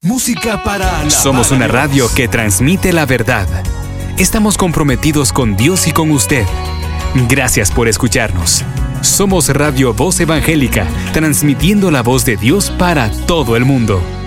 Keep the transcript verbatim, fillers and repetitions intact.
Música para alabar Somos una a Dios. radio que transmite la verdad. Estamos comprometidos con Dios y con usted. Gracias por escucharnos. Somos Radio Voz Evangélica, transmitiendo la voz de Dios para todo el mundo.